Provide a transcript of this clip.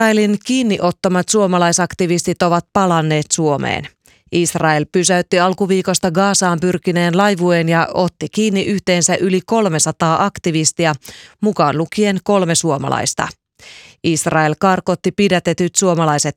Israelin kiinniottamat suomalaisaktivistit ovat palanneet Suomeen. Israel pysäytti alkuviikosta Gazaan pyrkineen laivueen ja otti kiinni yhteensä yli 300 aktivistia, mukaan lukien 3 suomalaista. Israel karkotti pidätetyt suomalaiset